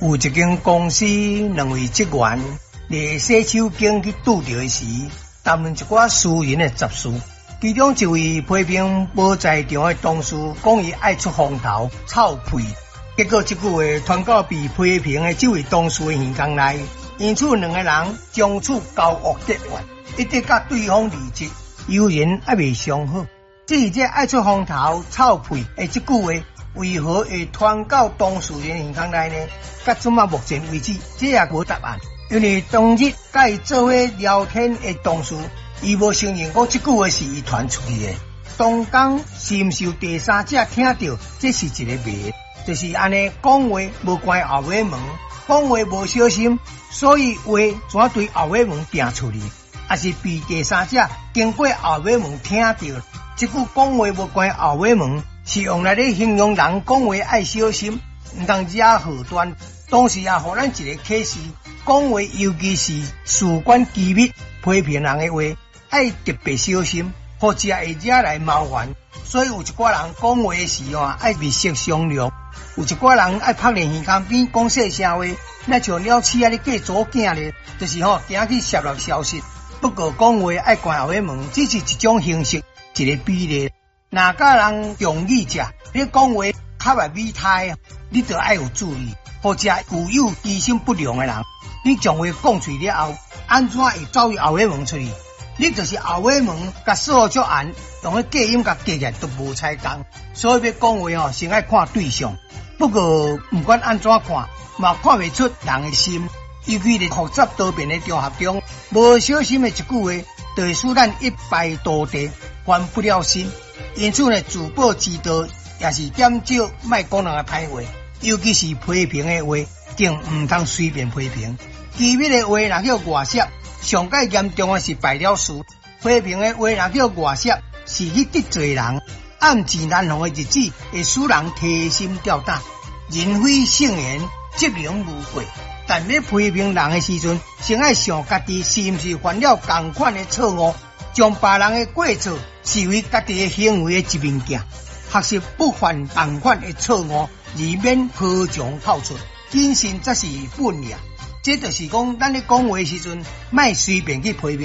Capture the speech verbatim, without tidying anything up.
有一间公司两位职员伫洗手间去拄着时，谈论一寡私人的杂事。其中一位批评无在场的同事讲伊爱出风头、臭屁，结果这句话传到被批评的这位同事的耳孔内，因此两个人将此交恶结怨，一直甲对方离职，悠然还未伤好。至于这爱出风头、臭屁的这句话，为何会传到当事人耳孔内呢？到即马目前为止，这也无答案。因为当日甲伊做伙聊天的同事，伊无承认讲这句话是伊传出去的。当讲是毋是有第三者听到，这是一个谜，就是安尼讲话无关后尾门，讲话无小心，所以话怎对后尾门拼出去，还是被第三者经过后尾门听到。这句讲话无关后尾门，是用来咧形容人讲话爱小心，毋通惹祸端。同时也互咱一个启示，讲话尤其是事关机密、批评人的话，爱特别小心，或者会惹来麻烦。所以有一寡人讲话时啊，爱密切商量；有一寡人爱拍脸耳孔边讲细声话，那像鸟鼠啊咧嫁左囝咧，就是吼惊去泄露消息。不过讲话爱关后尾门，只是一种形式，一个比例。哪个人用语者，你讲话较袂美态，你就爱有注意。或者具有疑心不良的人，你将话讲出了后，安怎会走入后尾门出去？你就是后尾门，甲锁足暗，用迄隔音甲隔起来都无采讲。所以要讲话吼，先爱看对象。不过不管安怎看，嘛看袂出人的心。尤其是复杂多变的场合中，无小心的一句话，就会使咱一败涂地，翻不了身。因此呢，自保之道也是减少卖讲人的歹话。尤其是批评的话，更唔通随便批评。机密的话若叫外泄，上界严重的是败了事；批评的话若叫外泄，是去得罪人。暗自难防的日子，会使人提心吊胆。人非圣贤，则能无过。但要批评人的时阵，先爱想家己是毋是犯了同款的错误，将别人的过错视为家己的行为的一面镜。学习不犯同款的错误，以免何从跑出。谨慎才是本领。这就是讲，咱咧讲话时阵，莫随便去批评。